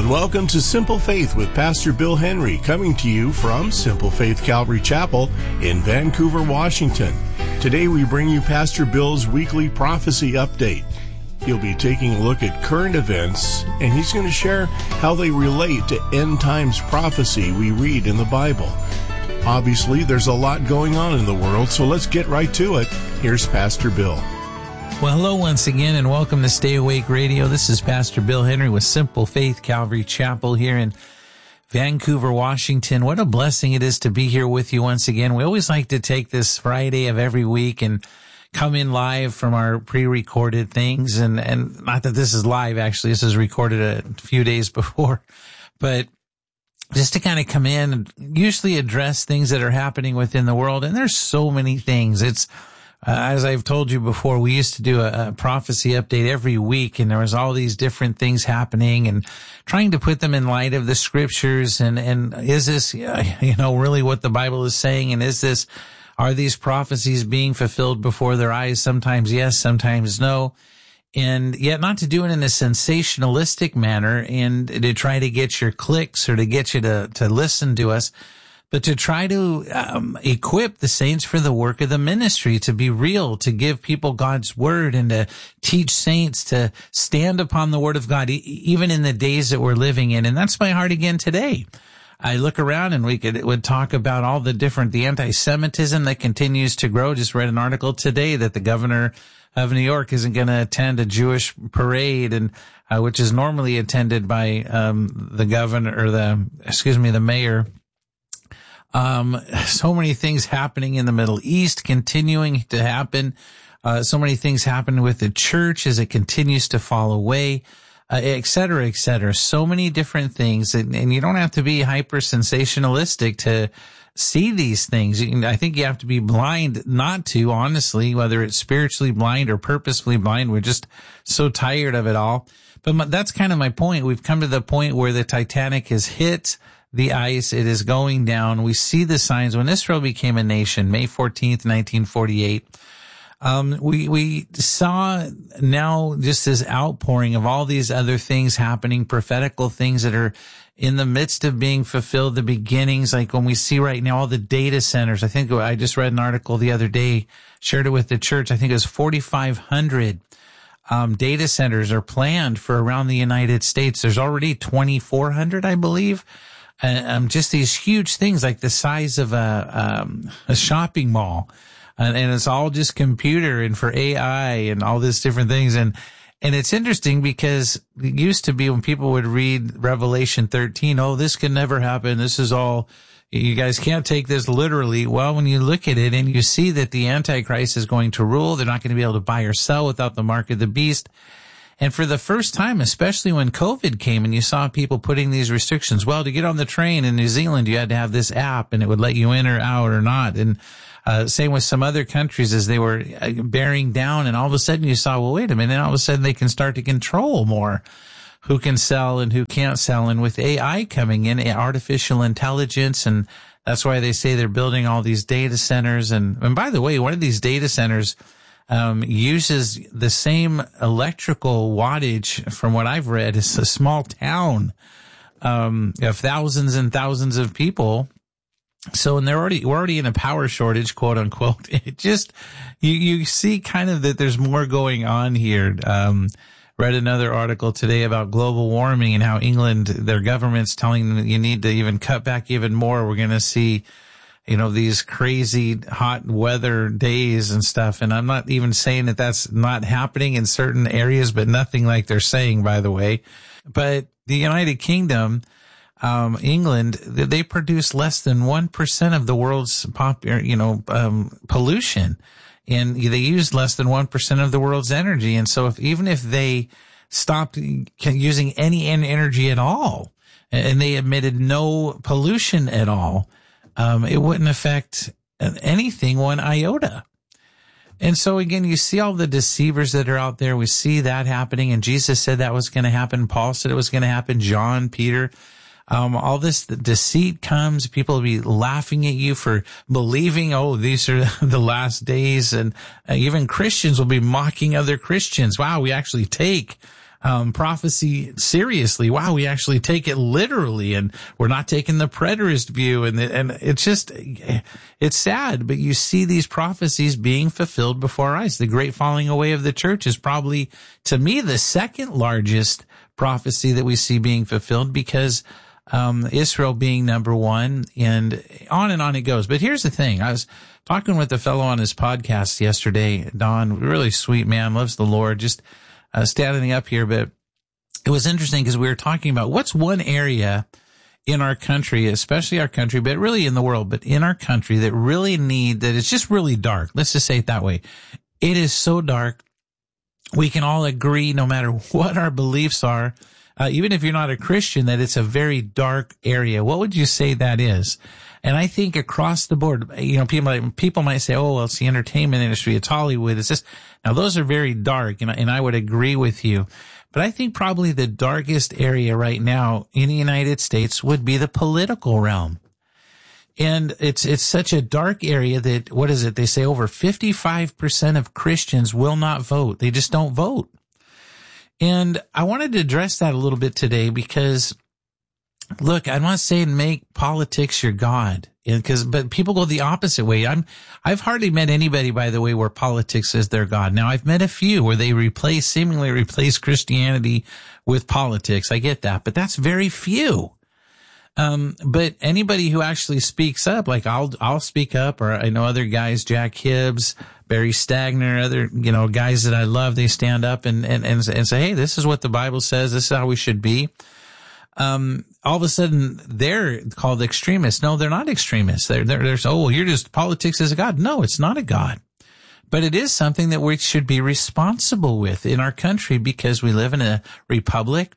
and welcome to Simple Faith with Pastor Bill Henry, coming to you from Simple Faith Calvary Chapel in Vancouver, Washington. Today we bring you Pastor Bill's weekly prophecy update. He'll be taking a look at current events, and he's going to share how they relate to end times prophecy we read in the Bible. Obviously, there's a lot going on in the world, so let's get right to it. Here's Pastor Bill. Well, hello once again, and welcome to Stay Awake Radio. This is Pastor Bill Henry with Simple Faith Calvary Chapel here in Vancouver, Washington. What a blessing it is to be here with you once again. We always like to take this Friday of every week and come in live from our pre-recorded things. And not that this is live, actually. This is recorded a few days before. But just to kind of come in and usually address things that are happening within the world. And there's so many things. It's as I've told you before, we used to do a prophecy update every week, and there was all these different things happening and trying to put them in light of the scriptures. And is this, really what the Bible is saying? And are these prophecies being fulfilled before their eyes? Sometimes yes, sometimes no. And yet not to do it in a sensationalistic manner and to try to get your clicks or to get you to listen to us, but to try to equip the saints for the work of the ministry, to be real, to give people God's word, and to teach saints to stand upon the word of God, even in the days that we're living in. And that's my heart again today. I look around and would talk about all the anti-Semitism that continues to grow. Just read an article today that the governor of New York isn't going to attend a Jewish parade, and which is normally attended by the governor or the mayor. So many things happening in the Middle East continuing to happen. So many things happen with the church as it continues to fall away, et cetera, et cetera. So many different things. And you don't have to be hyper sensationalistic to see these things. I think you have to be blind not to, honestly, whether it's spiritually blind or purposefully blind. We're just so tired of it all. But that's kind of my point. We've come to the point where the Titanic has hit the ice. It is going down. We see the signs. When Israel became a nation, May 14th, 1948, we saw now just this outpouring of all these other things happening, prophetical things that are in the midst of being fulfilled, the beginnings, like when we see right now all the data centers. I think I just read an article the other day, shared it with the church. I think it was 4,500 data centers are planned for around the United States. There's already 2,400, I believe. Just these huge things like the size of a shopping mall. And it's all just computer and for AI and all these different things. And it's interesting because it used to be when people would read Revelation 13, oh, this can never happen. This is all, you guys can't take this literally. Well, when you look at it and you see that the Antichrist is going to rule, they're not going to be able to buy or sell without the mark of the beast. And for the first time, especially when COVID came and you saw people putting these restrictions, well, to get on the train in New Zealand, you had to have this app and it would let you in or out or not. And same with some other countries as they were bearing down. And all of a sudden you saw, well, wait a minute. All of a sudden they can start to control more who can sell and who can't sell. And with AI coming in, artificial intelligence, and that's why they say they're building all these data centers. And by the way, one of these data centers uses the same electrical wattage, from what I've read, as a small town of thousands and thousands of people. So, and we're already in a power shortage, quote unquote. It just, you see kind of that there's more going on here. Read another article today about global warming and how England, their government's telling them you need to even cut back even more. We're going to see these crazy hot weather days and stuff. And I'm not even saying that that's not happening in certain areas, but nothing like they're saying, by the way. But the United Kingdom, England, they produce less than 1% of the world's pollution. And they use less than 1% of the world's energy. And so even if they stopped using any energy at all, and they emitted no pollution at all, it wouldn't affect anything one iota. And so again, you see all the deceivers that are out there. We see that happening. And Jesus said that was going to happen. Paul said it was going to happen. John, Peter, all this deceit comes. People will be laughing at you for believing, oh, these are the last days. And even Christians will be mocking other Christians. Wow, we actually take prophecy seriously. Wow, we actually take it literally, and we're not taking the preterist view. And it's just, it's sad, but you see these prophecies being fulfilled before our eyes. The great falling away of the church is probably, to me, the second largest prophecy that we see being fulfilled, because Israel being number one, and on it goes. But here's the thing. I was talking with a fellow on his podcast yesterday, Don, really sweet man, loves the Lord, just standing up here. But it was interesting because we were talking about what's one area in our country, especially our country, but really in the world, but in our country that it's just really dark. Let's just say it that way. It is so dark. We can all agree, no matter what our beliefs are, even if you're not a Christian, that it's a very dark area. What would you say that is? And I think across the board, people might say, oh, well, it's the entertainment industry, it's Hollywood, it's this. Now, those are very dark, and I would agree with you. But I think probably the darkest area right now in the United States would be the political realm. And it's such a dark area that, what is it? They say over 55% of Christians will not vote. They just don't vote. And I wanted to address that a little bit today because, look, I'm not saying make politics your God, but people go the opposite way. I've hardly met anybody, by the way, where politics is their God. Now, I've met a few where they seemingly replace Christianity with politics. I get that, but that's very few. But anybody who actually speaks up, like I'll speak up, or I know other guys, Jack Hibbs, Barry Stagner, other, guys that I love, they stand up and say, hey, this is what the Bible says. This is how we should be. All of a sudden they're called extremists. No, they're not extremists. They're oh, you're just, politics is a God. No, it's not a God. But it is something that we should be responsible with in our country because we live in a republic,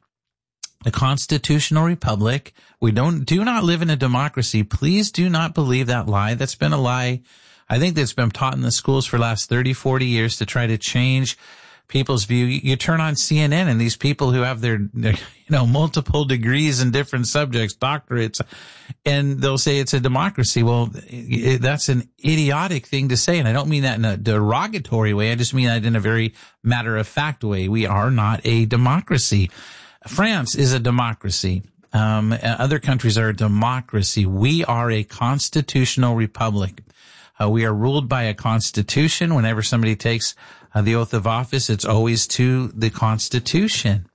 a constitutional republic. We do not live in a democracy. Please do not believe that lie. That's been a lie. I think that's been taught in the schools for the last 30, 40 years to try to change people's view. You turn on CNN and these people who have their multiple degrees in different subjects, doctorates, and they'll say it's a democracy. Well, that's an idiotic thing to say. And I don't mean that in a derogatory way. I just mean that in a very matter of fact way. We are not a democracy. France is a democracy. Other countries are a democracy. We are a constitutional republic. We are ruled by a constitution. Whenever somebody takes the oath of office, it's always to the Constitution.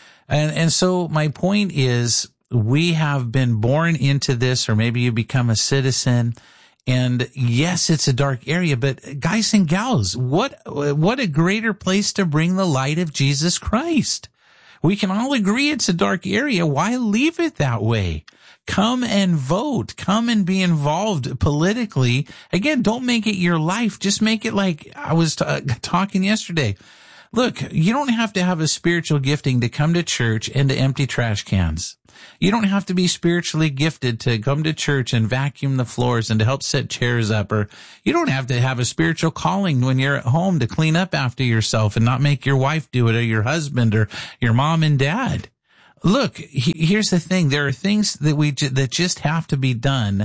And so my point is, we have been born into this, or maybe you become a citizen. And yes, it's a dark area, but guys and gals, what a greater place to bring the light of Jesus Christ. We can all agree it's a dark area. Why leave it that way? Come and vote. Come and be involved politically. Again, don't make it your life. Just make it like I was talking yesterday. Look, you don't have to have a spiritual gifting to come to church and to empty trash cans. You don't have to be spiritually gifted to come to church and vacuum the floors and to help set chairs up, or you don't have to have a spiritual calling when you're at home to clean up after yourself and not make your wife do it, or your husband, or your mom and dad. Look, here's the thing. There are things that just have to be done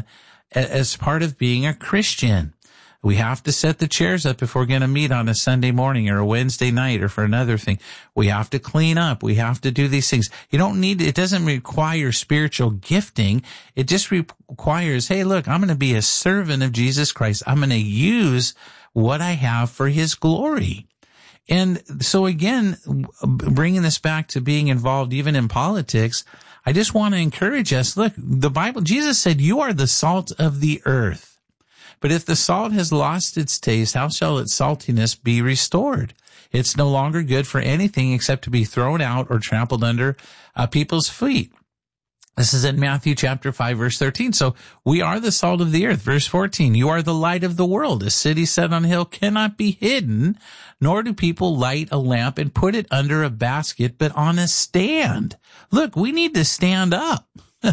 as part of being a Christian. We have to set the chairs up if we're going to meet on a Sunday morning or a Wednesday night or for another thing. We have to clean up. We have to do these things. It doesn't require spiritual gifting. It just requires, hey, look, I'm going to be a servant of Jesus Christ. I'm going to use what I have for his glory. And so again, bringing this back to being involved even in politics, I just want to encourage us. Look, the Bible, Jesus said, you are the salt of the earth. But if the salt has lost its taste, how shall its saltiness be restored? It's no longer good for anything except to be thrown out or trampled under people's feet. This is in Matthew chapter 5, verse 13. So we are the salt of the earth. Verse 14, you are the light of the world. A city set on a hill cannot be hidden, nor do people light a lamp and put it under a basket, but on a stand. Look, we need to stand up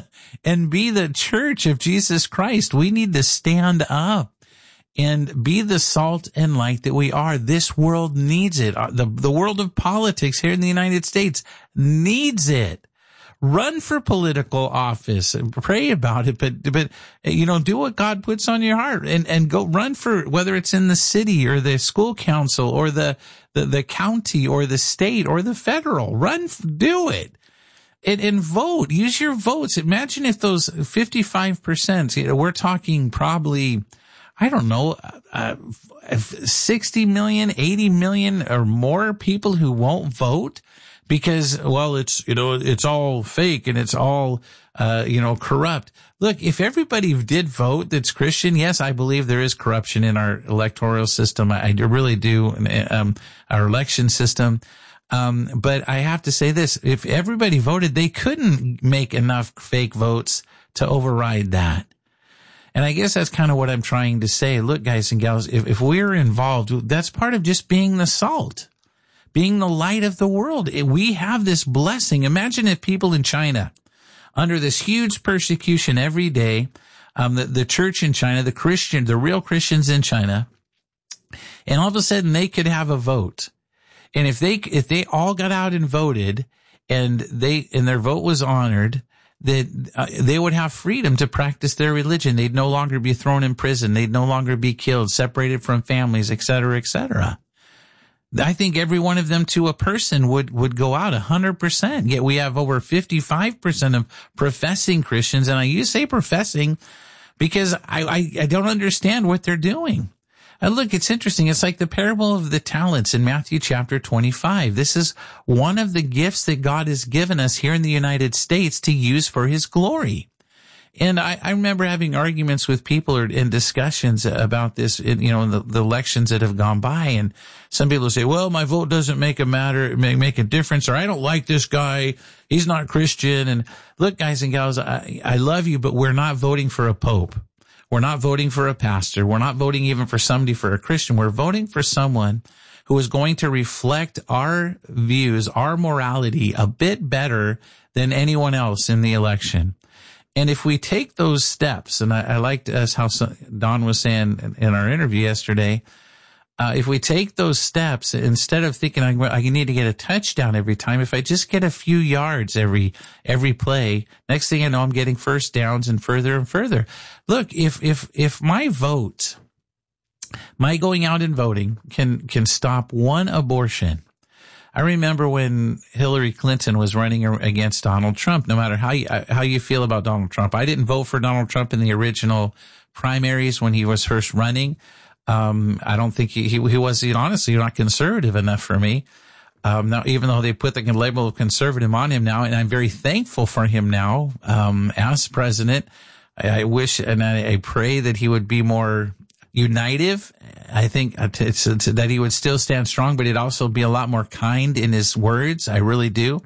and be the church of Jesus Christ. We need to stand up and be the salt and light that we are. This world needs it. The world of politics here in the United States needs it. Run for political office and pray about it, but do what God puts on your heart and go run for, whether it's in the city or the school council or the county or the state or the federal. Do it. And vote. Use your votes. Imagine if those 55%, we're talking probably, I don't know, 60 million, 80 million or more people who won't vote because, well, it's all fake and it's all, corrupt. Look, if everybody did vote that's Christian, yes, I believe there is corruption in our electoral system. I really do. Our election system. But I have to say this, if everybody voted, they couldn't make enough fake votes to override that. And I guess that's kind of what I'm trying to say. Look, guys and gals, if we're involved, that's part of just being the salt, being the light of the world. We have this blessing. Imagine if people in China, under this huge persecution every day, the church in China, the real Christians in China, and all of a sudden they could have a vote. And if they all got out and voted and their vote was honored, that they would have freedom to practice their religion. They'd no longer be thrown in prison. They'd no longer be killed, separated from families, et cetera, et cetera. I think every one of them to a person would go out 100%. Yet we have over 55% of professing Christians. And I say professing because I don't understand what they're doing. And look, it's interesting. It's like the parable of the talents in Matthew chapter 25. This is one of the gifts that God has given us here in the United States to use for his glory. And I remember having arguments with people in discussions about this, in the elections that have gone by. And some people say, well, my vote doesn't make a difference, or I don't like this guy. He's not Christian. And look, guys and gals, I love you, but we're not voting for a pope. We're not voting for a pastor. We're not voting even for somebody for a Christian. We're voting for someone who is going to reflect our views, our morality a bit better than anyone else in the election. And if we take those steps, and I liked how Don was saying in our interview yesterday, if we take those steps, instead of thinking I need to get a touchdown every time, if I just get a few yards every play, next thing I know, I'm getting first downs and further. Look, if my vote, my going out and voting can stop one abortion. I remember when Hillary Clinton was running against Donald Trump. No matter how you feel about Donald Trump, I didn't vote for Donald Trump in the original primaries when he was first running. I don't think he was, honestly, not conservative enough for me. Now, even though they put the label of conservative on him now, and I'm very thankful for him now, as president, I wish and I pray that he would be more unitive. I think it's that he would still stand strong, but he'd also be a lot more kind in his words. I really do.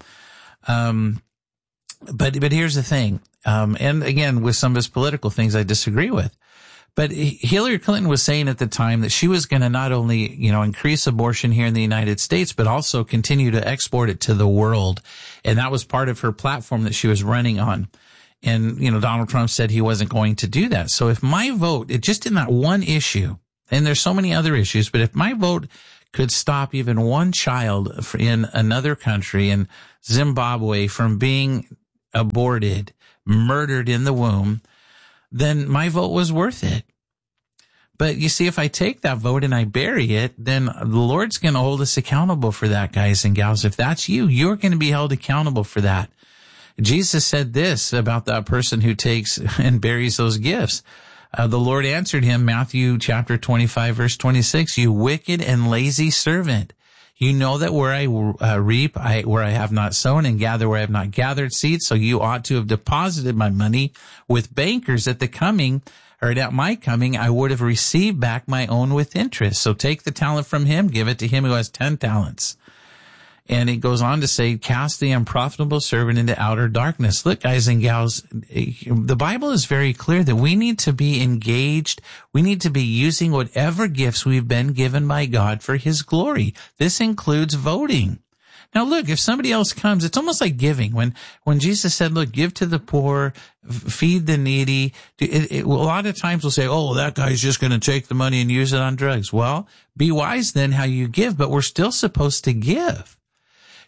But here's the thing. And again, with some of his political things, I disagree with. But Hillary Clinton was saying at the time that she was going to not only, increase abortion here in the United States, but also continue to export it to the world. And that was part of her platform that she was running on. And, Donald Trump said he wasn't going to do that. So if my vote, just in that one issue, and there's so many other issues, but if my vote could stop even one child in another country, in Zimbabwe, from being aborted, murdered in the womb, then my vote was worth it. But you see, if I take that vote and I bury it, then the Lord's going to hold us accountable for that, guys and gals. If that's you, you're going to be held accountable for that. Jesus said this about that person who takes and buries those gifts. The Lord answered him, Matthew chapter 25, verse 26, you wicked and lazy servant. You know that where I reap, where I have not sown, and gather where I have not gathered seed. So you ought to have deposited my money with bankers at my coming, I would have received back my own with interest. So take the talent from him, give it to him who has 10 talents. And it goes on to say, cast the unprofitable servant into outer darkness. Look, guys and gals, the Bible is very clear that we need to be engaged. We need to be using whatever gifts we've been given by God for his glory. This includes voting. Now, look, if somebody else comes, it's almost like giving. When Jesus said, look, give to the poor, feed the needy, a lot of times we'll say, oh, that guy's just going to take the money and use it on drugs. Well, be wise then how you give, but we're still supposed to give.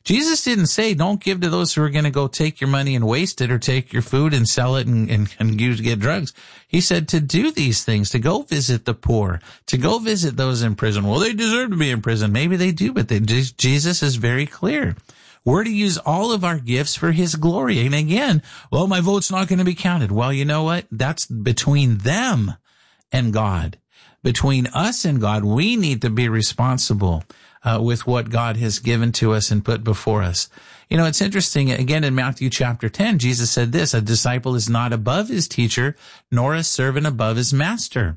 Jesus didn't say, don't give to those who are going to go take your money and waste it, or take your food and sell it and use to get drugs. He said to do these things, to go visit the poor, to go visit those in prison. Well, they deserve to be in prison. Maybe they do, but Jesus is very clear. We're to use all of our gifts for his glory. And again, well, my vote's not going to be counted. Well, you know what? That's between them and God. Between us and God, we need to be responsible with what God has given to us and put before us. You know, it's interesting. Again, in Matthew chapter 10, Jesus said this, a disciple is not above his teacher, nor a servant above his master.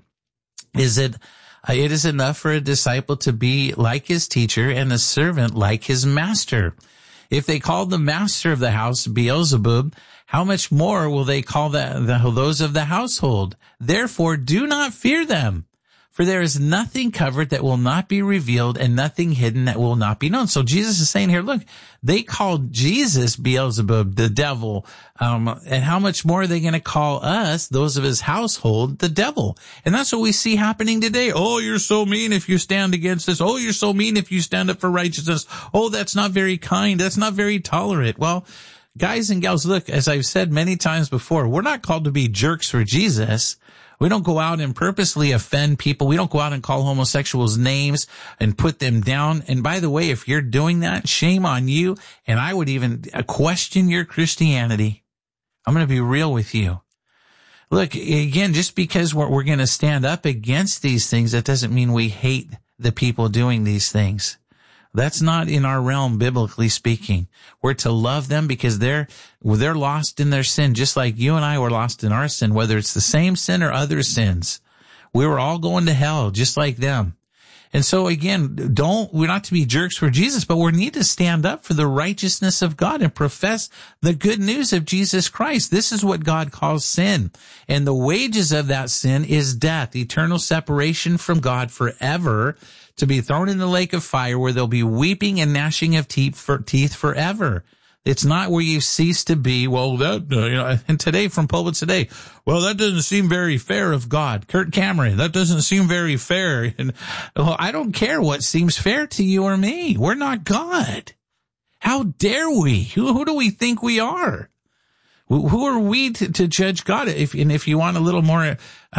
It is enough for a disciple to be like his teacher and a servant like his master. If they called the master of the house Beelzebub, how much more will they call those of the household? Therefore, do not fear them. For there is nothing covered that will not be revealed, and nothing hidden that will not be known. So Jesus is saying here, look, they called Jesus Beelzebub, the devil. And how much more are they going to call us, those of his household, the devil? And that's what we see happening today. Oh, you're so mean if you stand against this. Oh, you're so mean if you stand up for righteousness. Oh, that's not very kind. That's not very tolerant. Well, guys and gals, look, as I've said many times before, we're not called to be jerks for Jesus. We don't go out and purposely offend people. We don't go out and call homosexuals names and put them down. And by the way, if you're doing that, shame on you. And I would even question your Christianity. I'm going to be real with you. Look, again, just because we're going to stand up against these things, that doesn't mean we hate the people doing these things. That's not in our realm, biblically speaking. We're to love them because they're lost in their sin, just like you and I were lost in our sin, whether it's the same sin or other sins. We were all going to hell, just like them. And so again, we're not to be jerks for Jesus, but we need to stand up for the righteousness of God and profess the good news of Jesus Christ. This is what God calls sin. And the wages of that sin is death, eternal separation from God forever, to be thrown in the lake of fire where there'll be weeping and gnashing of teeth forever. It's not where you cease to be. Well, and today from pulpit today, well, that doesn't seem very fair of God. Kurt Cameron, that doesn't seem very fair. And well, I don't care what seems fair to you or me. We're not God. How dare we? Who do we think we are? Who are we to judge God? If you want a little more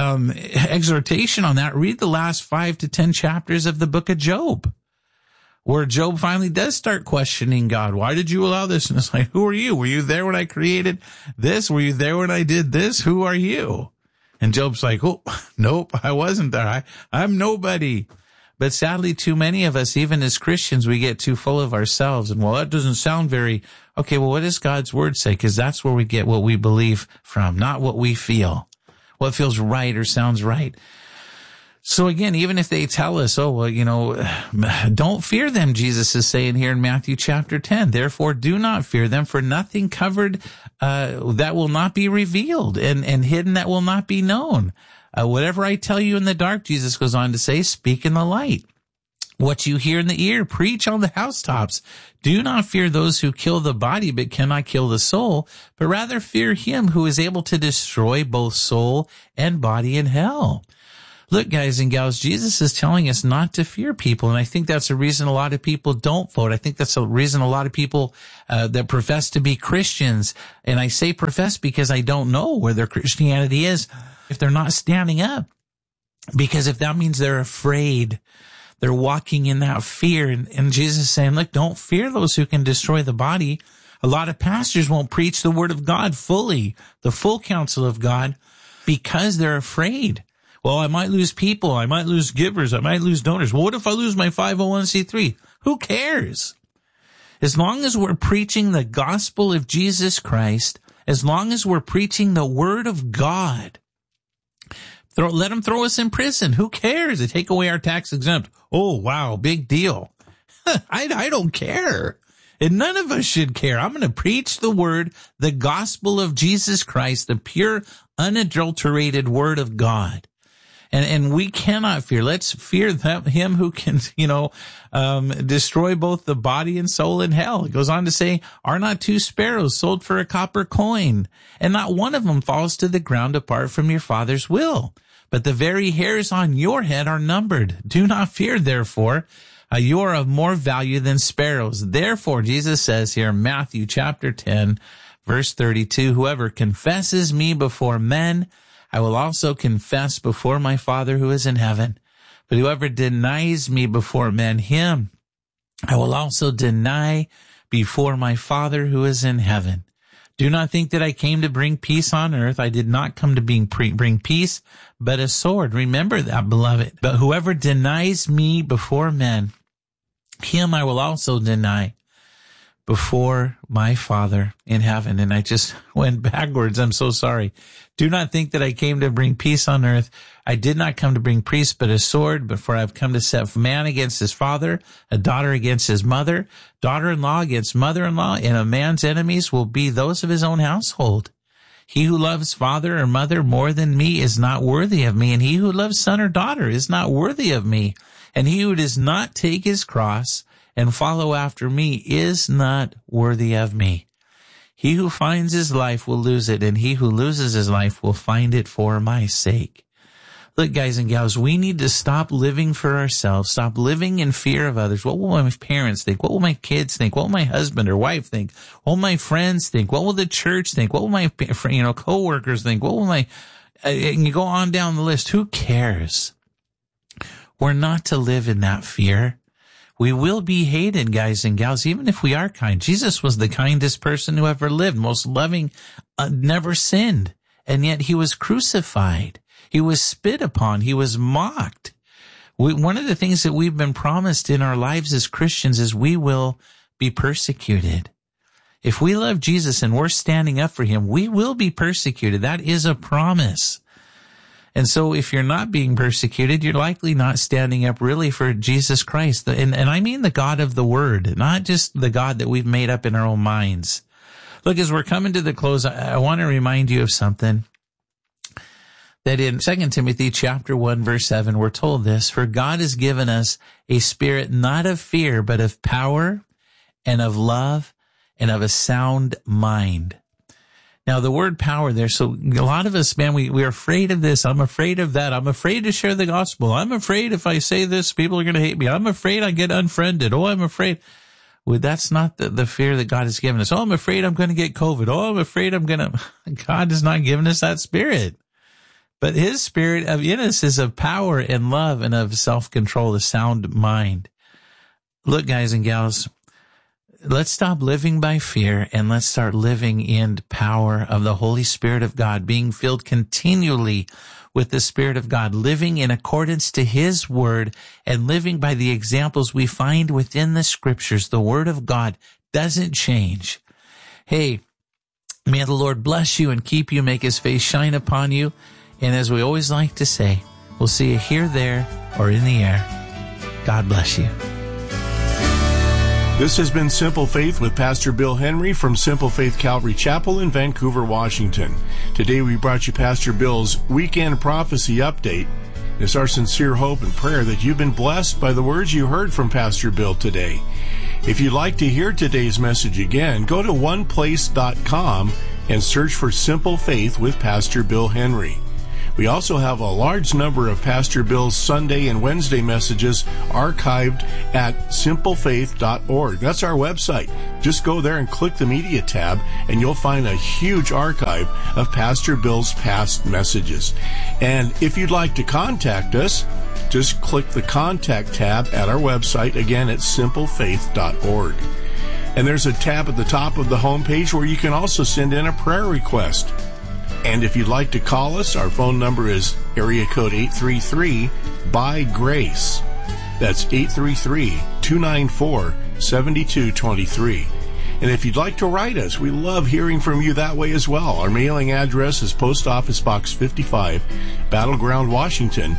exhortation on that, read the last 5 to 10 chapters of the book of Job, where Job finally does start questioning God. Why did you allow this? And it's like, who are you? Were you there when I created this? Were you there when I did this? Who are you? And Job's like, oh, nope, I wasn't there. I'm nobody. But sadly, too many of us, even as Christians, we get too full of ourselves. And well, that doesn't sound very, okay, well, what does God's word say? Because that's where we get what we believe from, not what we feel, what feels right or sounds right. So again, even if they tell us, oh, well, don't fear them, Jesus is saying here in Matthew chapter 10. Therefore, do not fear them, for nothing covered that will not be revealed, and hidden that will not be known. Whatever I tell you in the dark, Jesus goes on to say, speak in the light. What you hear in the ear, preach on the housetops. Do not fear those who kill the body but cannot kill the soul, but rather fear him who is able to destroy both soul and body in hell. Look, guys and gals, Jesus is telling us not to fear people, and I think that's the reason a lot of people don't vote. I think that's the reason a lot of people that profess to be Christians, and I say profess because I don't know where their Christianity is, if they're not standing up. Because if that means they're afraid, they're walking in that fear, and Jesus is saying, look, don't fear those who can destroy the body. A lot of pastors won't preach the word of God fully, the full counsel of God, because they're afraid. Well, I might lose people. I might lose givers. I might lose donors. Well, what if I lose my 501c3? Who cares? As long as we're preaching the gospel of Jesus Christ, as long as we're preaching the word of God, let them throw us in prison. Who cares? They take away our tax exempt. Oh, wow, big deal. I don't care. And none of us should care. I'm going to preach the word, the gospel of Jesus Christ, the pure, unadulterated word of God. And we cannot fear. Let's fear him who can, destroy both the body and soul in hell. It goes on to say, are not 2 sparrows sold for a copper coin? And not one of them falls to the ground apart from your Father's will. But the very hairs on your head are numbered. Do not fear, therefore. You are of more value than sparrows. Therefore, Jesus says here, Matthew chapter 10, verse 32, whoever confesses me before men, I will also confess before my Father who is in heaven. But whoever denies me before men, him I will also deny before my Father who is in heaven. Do not think that I came to bring peace on earth. I did not come to bring peace, but a sword. Remember that, beloved. But whoever denies me before men, him I will also deny before my Father in heaven. And I just went backwards. I'm so sorry. Do not think that I came to bring peace on earth. I did not come to bring peace, but a sword. But for I have come to set man against his father, a daughter against his mother, daughter-in-law against mother-in-law, and a man's enemies will be those of his own household. He who loves father or mother more than me is not worthy of me, and he who loves son or daughter is not worthy of me. And he who does not take his cross and follow after me is not worthy of me. He who finds his life will lose it, and he who loses his life will find it for my sake. Look, guys and gals, we need to stop living for ourselves, stop living in fear of others. What will my parents think? What will my kids think? What will my husband or wife think? What will my friends think? What will the church think? What will my coworkers think? What will and you go on down the list. Who cares? We're not to live in that fear. We will be hated, guys and gals, even if we are kind. Jesus was the kindest person who ever lived, most loving, never sinned. And yet he was crucified. He was spit upon. He was mocked. One of the things that we've been promised in our lives as Christians is we will be persecuted. If we love Jesus and we're standing up for him, we will be persecuted. That is a promise. And so if you're not being persecuted, you're likely not standing up really for Jesus Christ. And I mean the God of the Word, not just the God that we've made up in our own minds. Look, as we're coming to the close, I want to remind you of something. That in 2 Timothy chapter 1, verse 7, we're told this, for God has given us a spirit not of fear, but of power and of love and of a sound mind. Now, the word power there, so a lot of us, man, we're afraid of this. I'm afraid of that. I'm afraid to share the gospel. I'm afraid if I say this, people are going to hate me. I'm afraid I get unfriended. Oh, I'm afraid. Well, that's not the fear that God has given us. Oh, I'm afraid I'm going to get COVID. Oh, I'm afraid God has not given us that spirit. But his spirit in us is of power and love and of self-control, a sound mind. Look, guys and gals, let's stop living by fear and let's start living in power of the Holy Spirit of God, being filled continually with the Spirit of God, living in accordance to his word and living by the examples we find within the scriptures. The word of God doesn't change. Hey, may the Lord bless you and keep you, make his face shine upon you. And as we always like to say, we'll see you here, there, or in the air. God bless you. This has been Simple Faith with Pastor Bill Henry from Simple Faith Calvary Chapel in Vancouver, Washington. Today we brought you Pastor Bill's Weekend Prophecy Update. It's our sincere hope and prayer that you've been blessed by the words you heard from Pastor Bill today. If you'd like to hear today's message again, go to oneplace.com and search for Simple Faith with Pastor Bill Henry. We also have a large number of Pastor Bill's Sunday and Wednesday messages archived at simplefaith.org. That's our website. Just go there and click the media tab, and you'll find a huge archive of Pastor Bill's past messages. And if you'd like to contact us, just click the contact tab at our website, again at simplefaith.org. And there's a tab at the top of the homepage where you can also send in a prayer request. And if you'd like to call us, our phone number is area code 833-BY-GRACE. That's 833-294-7223. And if you'd like to write us, we love hearing from you that way as well. Our mailing address is Post Office Box 55, Battleground, Washington,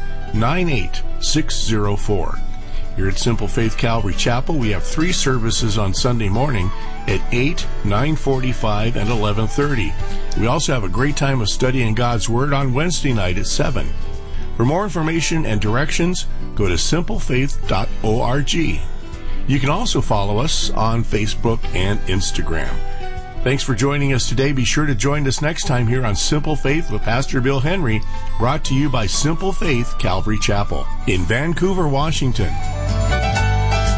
98604. Here at Simple Faith Calvary Chapel, we have 3 services on Sunday morning at 8, 9:45, and 11:30. We also have a great time of studying God's Word on Wednesday night at 7. For more information and directions, go to simplefaith.org. You can also follow us on Facebook and Instagram. Thanks for joining us today. Be sure to join us next time here on Simple Faith with Pastor Bill Henry, brought to you by Simple Faith Calvary Chapel in Vancouver, Washington.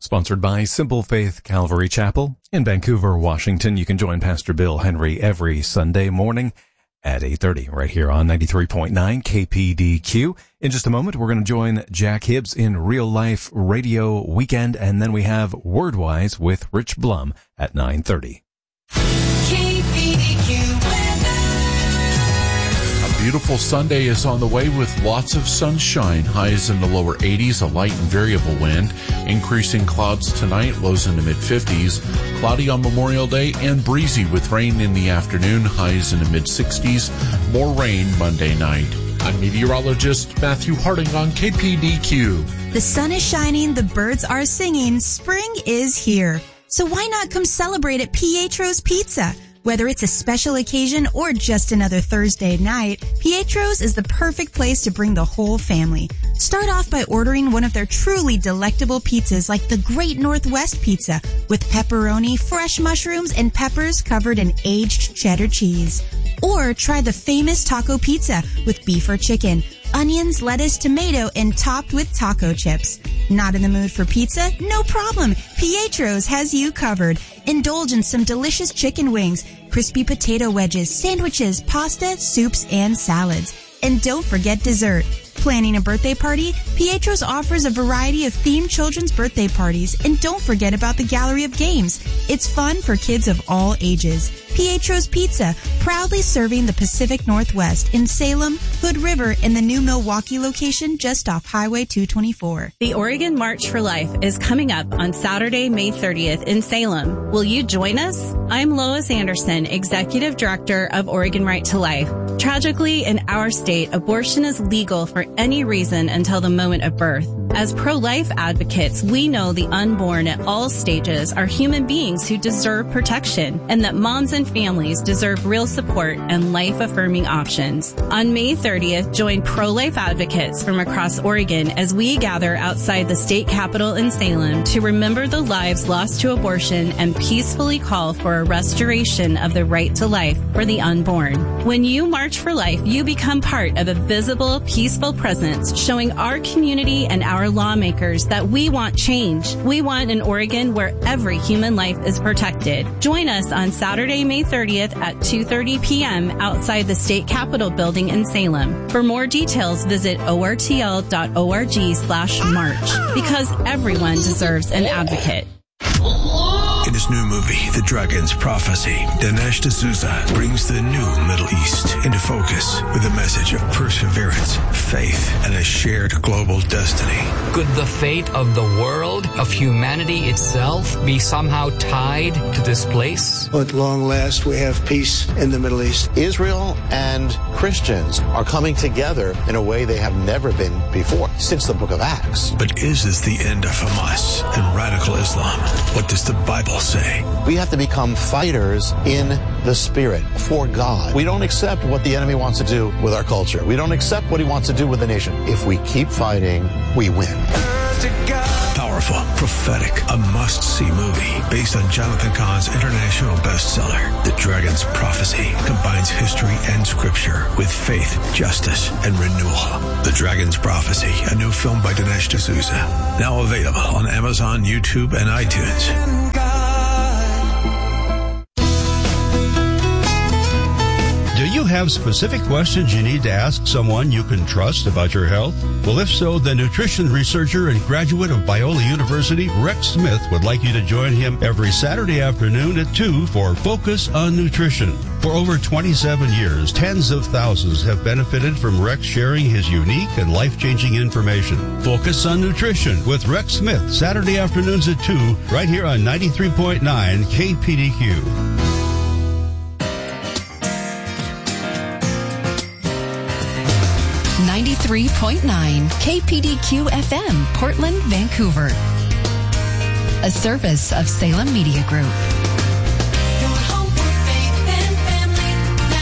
Sponsored by Simple Faith Calvary Chapel in Vancouver, Washington. You can join Pastor Bill Henry every Sunday morning at 8:30 right here on 93.9 KPDQ. In just a moment, we're going to join Jack Hibbs in Real Life Radio Weekend, and then we have Wordwise with Rich Blum at 9:30. Beautiful Sunday is on the way with lots of sunshine. Highs in the lower 80s, a light and variable wind. Increasing clouds tonight, lows in the mid-50s. Cloudy on Memorial Day and breezy with rain in the afternoon. Highs in the mid-60s. More rain Monday night. I'm meteorologist Matthew Harding on KPDQ. The sun is shining, the birds are singing, spring is here. So why not come celebrate at Pietro's Pizza? Whether it's a special occasion or just another Thursday night, Pietro's is the perfect place to bring the whole family. Start off by ordering one of their truly delectable pizzas like the Great Northwest Pizza with pepperoni, fresh mushrooms, and peppers covered in aged cheddar cheese. Or try the famous taco pizza with beef or chicken, onions, lettuce, tomato, and topped with taco chips. Not in the mood for pizza? No problem. Pietro's has you covered. Indulge in some delicious chicken wings, crispy potato wedges, sandwiches, pasta, soups, and salads. And don't forget dessert. Planning a birthday party? Pietro's offers a variety of themed children's birthday parties. And don't forget about the gallery of games. It's fun for kids of all ages. Pietro's Pizza, proudly serving the Pacific Northwest in Salem, Hood River, and the new Milwaukee location just off Highway 224. The Oregon March for Life is coming up on Saturday, May 30th in Salem. Will you join us? I'm Lois Anderson, Executive Director of Oregon Right to Life. Tragically, in our state, abortion is legal for any reason until the moment of birth. As pro-life advocates, we know the unborn at all stages are human beings who deserve protection and that moms and families deserve real support and life-affirming options. On May 30th, join pro-life advocates from across Oregon as we gather outside the state capitol in Salem to remember the lives lost to abortion and peacefully call for a restoration of the right to life for the unborn. When you march for life, you become part of a visible, peaceful presence showing our community and our lawmakers that we want change. We want an Oregon where every human life is protected. Join us on Saturday, May 30th at 2:30 p.m. outside the State Capitol building in Salem. For more details, visit ortl.org/march because everyone deserves an advocate. In his new movie, The Dragon's Prophecy, Dinesh D'Souza brings the new Middle East into focus with a message of perseverance, faith, and a shared global destiny. Could the fate of the world, of humanity itself, be somehow tied to this place? At long last, we have peace in the Middle East. Israel and Christians are coming together in a way they have never been before, since the book of Acts. But is this the end of Hamas and radical Islam? What does the Bible say? We have to become fighters in the Spirit for God. We don't accept what the enemy wants to do with our culture. We don't accept what he wants to do with the nation. If we keep fighting, we win. Powerful, prophetic, a must-see movie based on Jonathan Cahn's international bestseller, The Dragon's Prophecy, combines history and scripture with faith, justice, and renewal. The Dragon's Prophecy, a new film by Dinesh D'Souza, now available on Amazon, YouTube, and iTunes. Do you have specific questions you need to ask someone you can trust about your health? Well, if so, the nutrition researcher and graduate of Biola University, Rex Smith, would like you to join him every Saturday afternoon at 2 for Focus on Nutrition. For over 27 years, tens of thousands have benefited from Rex sharing his unique and life-changing information. Focus on Nutrition with Rex Smith, Saturday afternoons at 2, right here on 93.9 KPDQ. 93.9 KPDQ FM, Portland, Vancouver. A service of Salem Media Group. Your home for faith and family.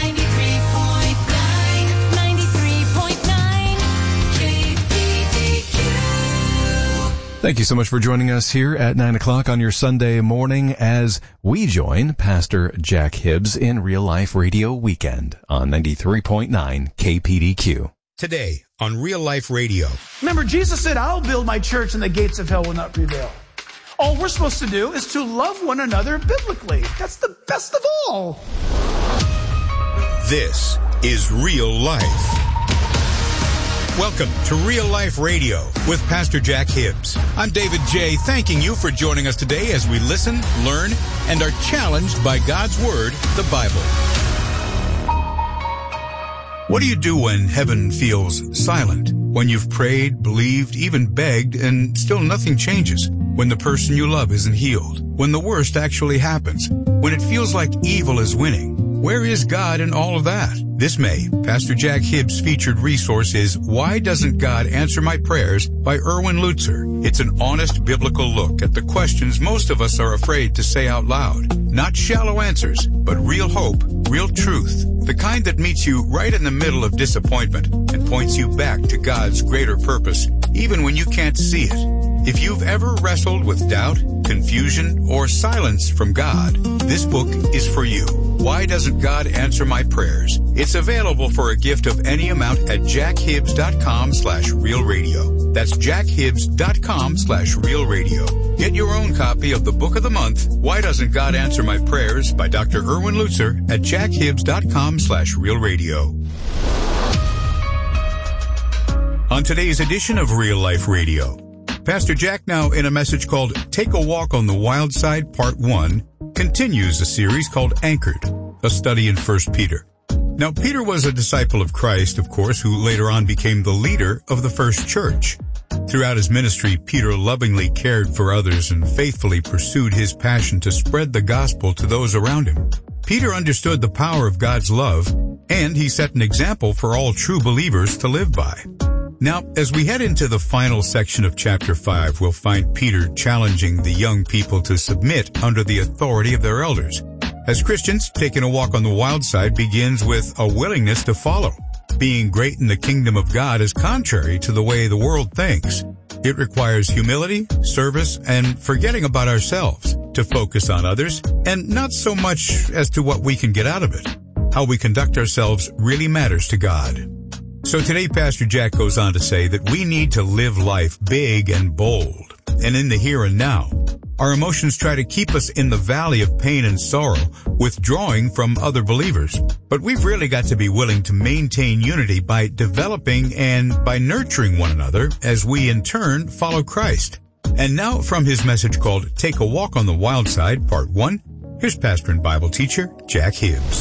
93.9 KPDQ. Thank you so much for joining us here at 9 o'clock on your Sunday morning as we join Pastor Jack Hibbs in Real Life Radio Weekend on 93.9 KPDQ. Today on Real Life Radio. Remember, Jesus said, I'll build my church and the gates of hell will not prevail. All we're supposed to do is to love one another biblically. That's the best of all. This is Real Life. Welcome to Real Life Radio with Pastor Jack Hibbs. I'm David J. Thanking you for joining us today as we listen, learn, and are challenged by God's Word, the Bible. What do you do when heaven feels silent? When you've prayed, believed, even begged, and still nothing changes? When the person you love isn't healed? When the worst actually happens? When it feels like evil is winning? Where is God in all of that? This May, Pastor Jack Hibbs' featured resource is Why Doesn't God Answer My Prayers by Erwin Lutzer. It's an honest biblical look at the questions most of us are afraid to say out loud. Not shallow answers, but real hope, real truth. The kind that meets you right in the middle of disappointment and points you back to God's greater purpose, even when you can't see it. If you've ever wrestled with doubt, confusion, or silence from God, this book is for you. Why Doesn't God Answer My Prayers? It's available for a gift of any amount at jackhibbs.com/realradio. That's jackhibbs.com/realradio. Get your own copy of the Book of the Month, Why Doesn't God Answer My Prayers by Dr. Erwin Lutzer at jackhibbs.com/realradio. On today's edition of Real Life Radio, Pastor Jack, now in a message called Take a Walk on the Wild Side, Part 1, continues a series called Anchored, a study in 1 Peter. Now, Peter was a disciple of Christ, of course, who later on became the leader of the first church. Throughout his ministry, Peter lovingly cared for others and faithfully pursued his passion to spread the gospel to those around him. Peter understood the power of God's love, and he set an example for all true believers to live by. Now, as we head into the final section of chapter 5, we'll find Peter challenging the young people to submit under the authority of their elders. As Christians, taking a walk on the wild side begins with a willingness to follow. Being great in the kingdom of God is contrary to the way the world thinks. It requires humility, service, and forgetting about ourselves to focus on others, and not so much as to what we can get out of it. How we conduct ourselves really matters to God. So today, Pastor Jack goes on to say that we need to live life big and bold, and in the here and now. Our emotions try to keep us in the valley of pain and sorrow, withdrawing from other believers. But we've really got to be willing to maintain unity by developing and by nurturing one another as we in turn follow Christ. And now from his message called Take a Walk on the Wild Side, Part 1, here's pastor and Bible teacher Jack Hibbs.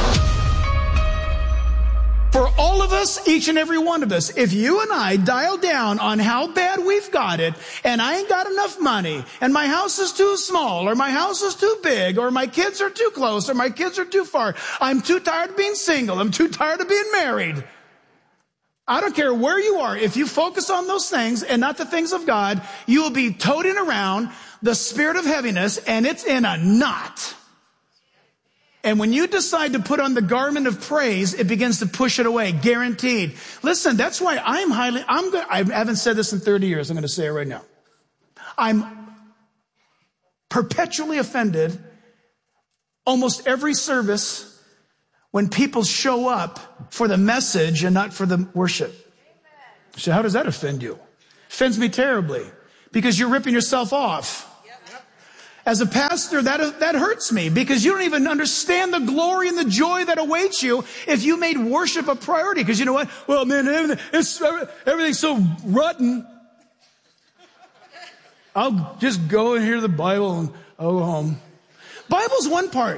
For all of us, each and every one of us, if you and I dial down on how bad we've got it, and I ain't got enough money, and my house is too small, or my house is too big, or my kids are too close, or my kids are too far, I'm too tired of being single, I'm too tired of being married. I don't care where you are, if you focus on those things and not the things of God, you will be toting around the spirit of heaviness, and it's in a knot. And when you decide to put on the garment of praise, it begins to push it away, guaranteed. Listen, that's why I haven't said this in 30 years. I'm going to say it right now. I'm perpetually offended almost every service when people show up for the message and not for the worship. So how does that offend you? It offends me terribly because you're ripping yourself off. As a pastor, that hurts me because you don't even understand the glory and the joy that awaits you if you made worship a priority. Because you know what? Well, man, everything's so rotten. I'll just go and hear the Bible and I'll go home. Bible's one part.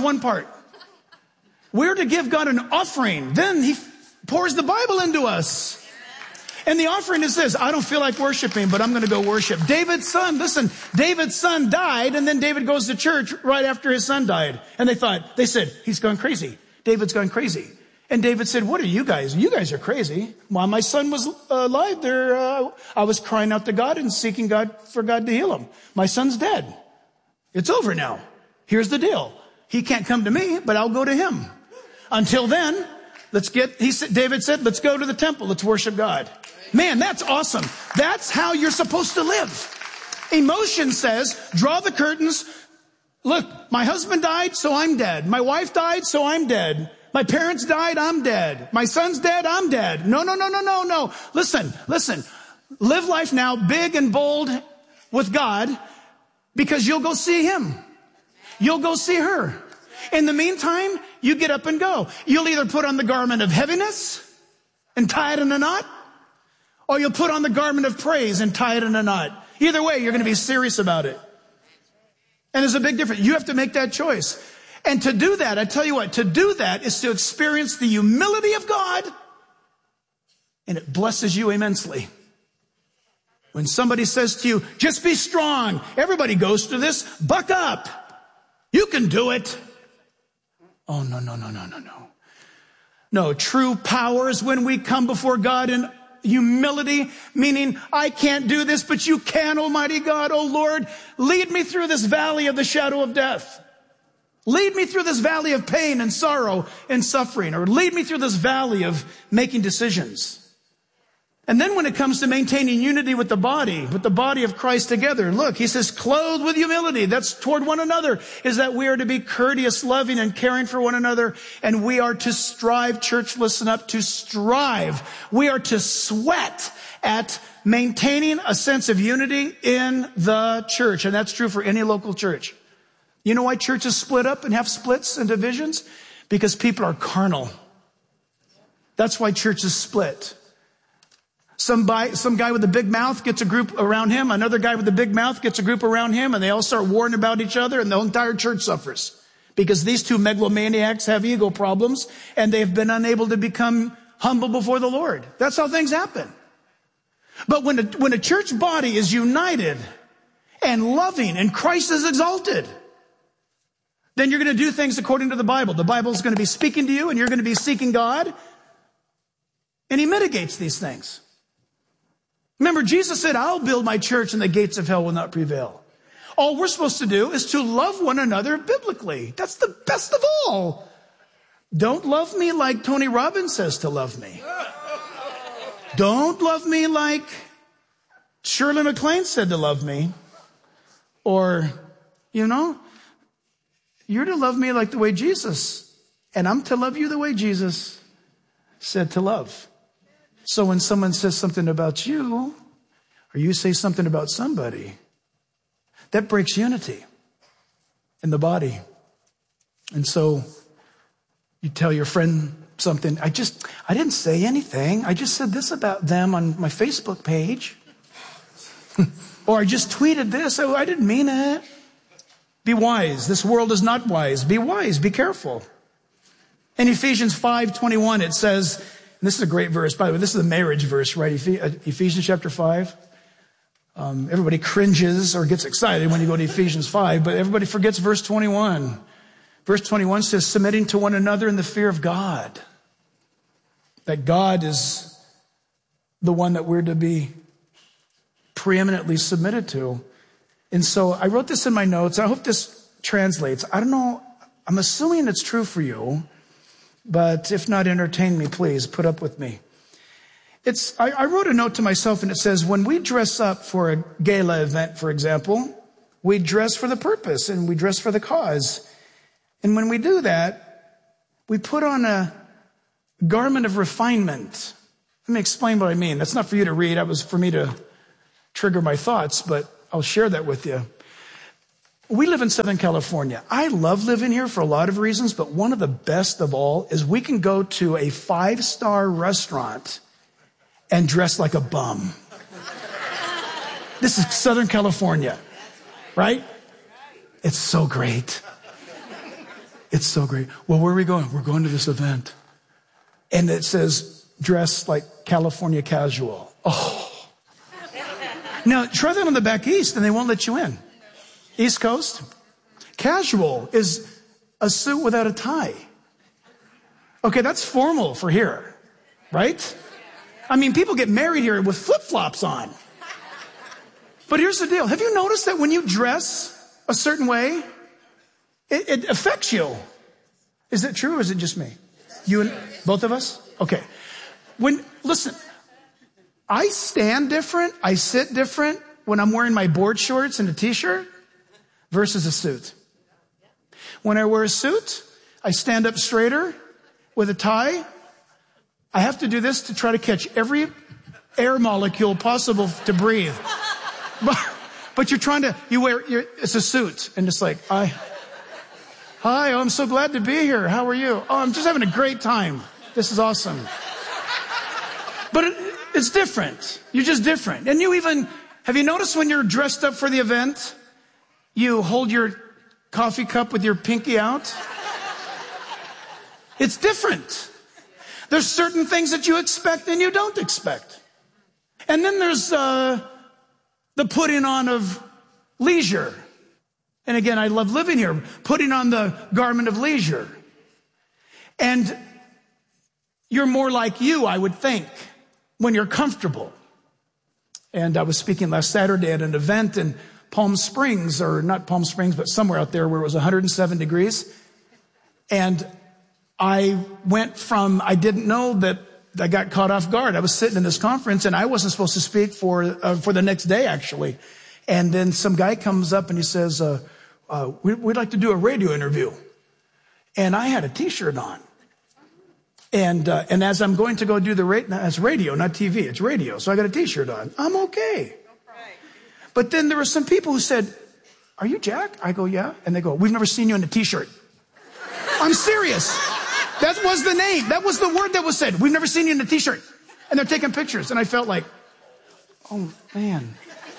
We're to give God an offering. Then he pours the Bible into us. And the offering is this: I don't feel like worshiping, but I'm going to go worship. David's son died, and then David goes to church right after his son died. And they said, he's gone crazy. David's gone crazy. And David said, what are you guys? You guys are crazy. While my son was alive there, I was crying out to God and seeking God for God to heal him. My son's dead. It's over now. Here's the deal. He can't come to me, but I'll go to him. Until then, David said, let's go to the temple. Let's worship God. Man, that's awesome. That's how you're supposed to live. Emotion says, draw the curtains. Look, my husband died, so I'm dead. My wife died, so I'm dead. My parents died, I'm dead. My son's dead, I'm dead. No. Listen. Live life now big and bold with God. Because you'll go see him. You'll go see her. In the meantime, you get up and go. You'll either put on the garment of heaviness and tie it in a knot, or you'll put on the garment of praise and tie it in a knot. Either way, you're going to be serious about it. And there's a big difference. You have to make that choice. And to do that, I tell you what, to do that is to experience the humility of God, and it blesses you immensely. When somebody says to you, just be strong. Everybody goes through this. Buck up. You can do it. Oh, no. No, true power is when we come before God in humility, meaning I can't do this, but you can, Almighty God. Oh, Lord, lead me through this valley of the shadow of death. Lead me through this valley of pain and sorrow and suffering, or lead me through this valley of making decisions. And then when it comes to maintaining unity with the body of Christ together, look, he says, clothed with humility. That's toward one another, is that we are to be courteous, loving, and caring for one another. And we are to strive, church, listen up, to strive. We are to sweat at maintaining a sense of unity in the church. And that's true for any local church. You know why churches split up and have splits and divisions? Because people are carnal. That's why churches split. Some guy with a big mouth gets a group around him. Another guy with a big mouth gets a group around him, and they all start warring about each other, and the entire church suffers. Because these two megalomaniacs have ego problems, and they've been unable to become humble before the Lord. That's how things happen. But when a church body is united and loving, and Christ is exalted, then you're going to do things according to the Bible. The Bible is going to be speaking to you, and you're going to be seeking God, and he mitigates these things. Remember, Jesus said, I'll build my church and the gates of hell will not prevail. All we're supposed to do is to love one another biblically. That's the best of all. Don't love me like Tony Robbins says to love me. Don't love me like Shirley MacLaine said to love me. Or, you're to love me like the way Jesus, and I'm to love you the way Jesus said to love. So when someone says something about you, or you say something about somebody, that breaks unity in the body. And so you tell your friend something, I didn't say anything. I just said this about them on my Facebook page. Or I just tweeted this. I didn't mean it. Be wise. This world is not wise. Be wise. Be careful. In Ephesians 5:21, it says, and this is a great verse, by the way. This is a marriage verse, right? Ephesians chapter 5. Everybody cringes or gets excited when you go to Ephesians 5, but everybody forgets verse 21. Verse 21 says, submitting to one another in the fear of God. That God is the one that we're to be preeminently submitted to. And so I wrote this in my notes. I hope this translates. I don't know. I'm assuming it's true for you. But if not, entertain me, please. Put up with me. I wrote a note to myself, and it says, when we dress up for a gala event, for example, we dress for the purpose and we dress for the cause. And when we do that, we put on a garment of refinement. Let me explain what I mean. That's not for you to read. That was for me to trigger my thoughts, but I'll share that with you. We live in Southern California. I love living here for a lot of reasons, but one of the best of all is we can go to a 5-star restaurant and dress like a bum. This is Southern California, right? It's so great. It's so great. Well, where are we going? We're going to this event. And it says, dress like California casual. Oh. Now, try that on the back east and they won't let you in. East Coast. Casual is a suit without a tie. Okay, that's formal for here, right? I mean, people get married here with flip-flops on. But here's the deal. Have you noticed that when you dress a certain way, it affects you? Is it true or is it just me? You and both of us? Okay. Listen, I stand different, I sit different when I'm wearing my board shorts and a t-shirt versus a suit. When I wear a suit, I stand up straighter with a tie. I have to do this to try to catch every air molecule possible to breathe. But it's a suit. And it's like, hi, I'm so glad to be here. How are you? Oh, I'm just having a great time. This is awesome. But it's different. You're just different. And have you noticed when you're dressed up for the event, you hold your coffee cup with your pinky out? It's different. There's certain things that you expect and you don't expect. And then there's the putting on of leisure. And again, I love living here. Putting on the garment of leisure. And you're more like you, I would think, when you're comfortable. And I was speaking last Saturday at an event in Palm Springs, or not Palm Springs, but somewhere out there where it was 107 degrees. And I didn't know that I got caught off guard. I was sitting in this conference and I wasn't supposed to speak for the next day, actually. And then some guy comes up and he says, we'd like to do a radio interview. And I had a t-shirt on. And as I'm going to go do it's radio, not TV, it's radio. So I got a t-shirt on. I'm okay. But then there were some people who said, are you Jack? I go, yeah. And they go, we've never seen you in a t-shirt. I'm serious. That was the name. That was the word that was said. We've never seen you in a t-shirt. And they're taking pictures. And I felt like, oh man.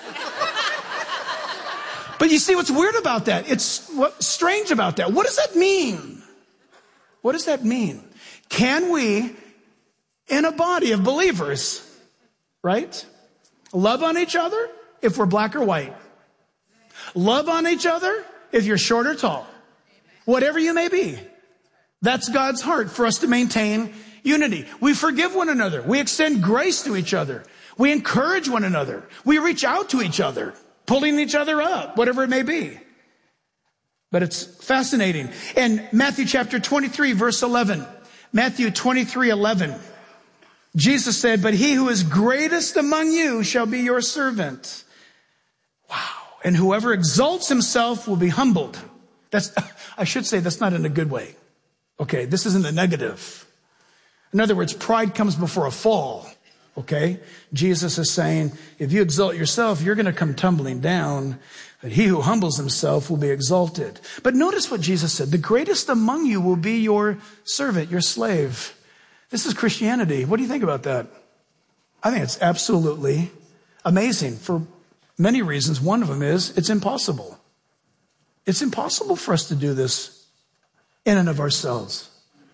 But you see what's weird about that? It's what's strange about that. What does that mean? What does that mean? Can we, in a body of believers, right, love on each other if we're black or white? Love on each other if you're short or tall. Whatever you may be. That's God's heart for us to maintain unity. We forgive one another. We extend grace to each other. We encourage one another. We reach out to each other, pulling each other up, whatever it may be. But it's fascinating. In Matthew chapter 23, verse 11, Matthew 23:11, Jesus said, but he who is greatest among you shall be your servant. Wow. And whoever exalts himself will be humbled. I should say that's not in a good way. Okay, this isn't a negative. In other words, pride comes before a fall. Okay? Jesus is saying, if you exalt yourself, you're going to come tumbling down. But he who humbles himself will be exalted. But notice what Jesus said. The greatest among you will be your servant, your slave. This is Christianity. What do you think about that? I think it's absolutely amazing for many reasons. One of them is it's impossible. It's impossible for us to do this in and of ourselves.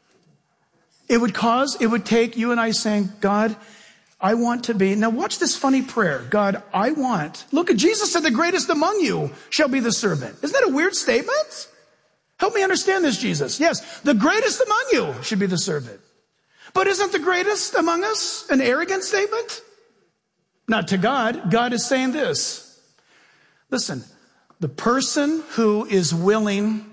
It would take you and I saying, God, I want to be. Now watch this funny prayer. God, look at Jesus said the greatest among you shall be the servant. Isn't that a weird statement? Help me understand this, Jesus. Yes, the greatest among you should be the servant. But isn't the greatest among us an arrogant statement? Not to God. God is saying this. Listen, the person who is willing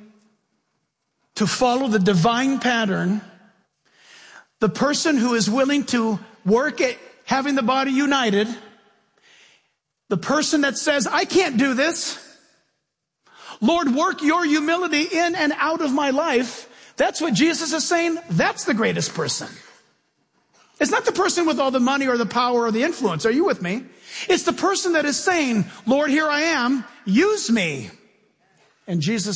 to follow the divine pattern, the person who is willing to work at having the body united, the person that says, I can't do this. Lord, work your humility in and out of my life. That's what Jesus is saying. That's the greatest person. It's not the person with all the money or the power or the influence. Are you with me? It's the person that is saying, Lord, here I am. Use me. And Jesus